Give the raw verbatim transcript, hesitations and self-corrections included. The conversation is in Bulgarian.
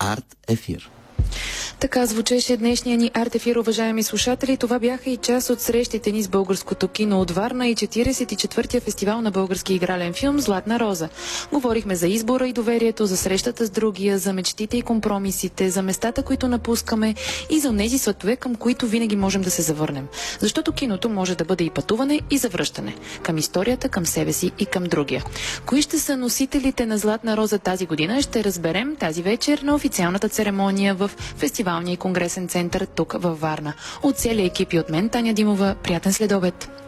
Арт Ефир. Така звучеше днешния ни арт ефир, уважаеми слушатели. Това бяха и част от срещите ни с българското кино от Варна и четиридесет и четвъртия фестивал на български игрален филм «Златна роза». Говорихме за избора и доверието, за срещата с другия, за мечтите и компромисите, за местата, които напускаме и за тези светове, към които винаги можем да се завърнем. Защото киното може да бъде и пътуване, и завръщане. Към историята, към себе си и към другия. Кои ще са носителите на «Златна роза» тази година, ще разберем тази вечер на официалната церемония в фестивалния и конгресен център тук във Варна. От целия екип и от мен, Таня Димова, приятен следобед!